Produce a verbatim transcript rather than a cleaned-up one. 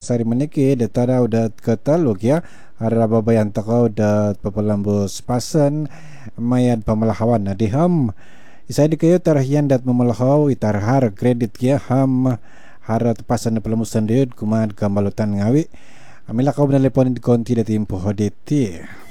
sari meniki detara udah ketaluk ya ara babayan takau udah papalambus pasan mayad pamalahawan na diham isai dikayo tarahian dat mamalahaw itarhar kredit ya ham harat pasan na palamusan diud kumad kamalutan ngawi amila kau benalepon di konti dati impo hodeti